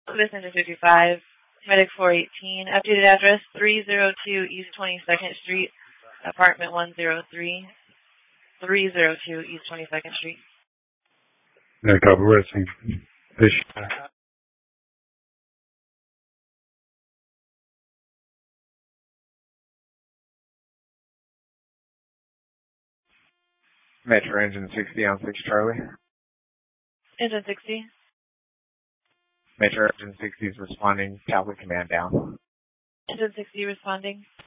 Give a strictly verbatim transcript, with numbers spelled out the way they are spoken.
This Engine fifty-five, Medic four eighteen, updated address three oh two East twenty-second Street, apartment one oh three, three oh two East twenty-second Street. Yeah, copy. We're seeing fish. Metro Engine sixty on six Charlie. Engine sixty. Metro Engine sixty is responding. Tablet command down. Engine sixty responding.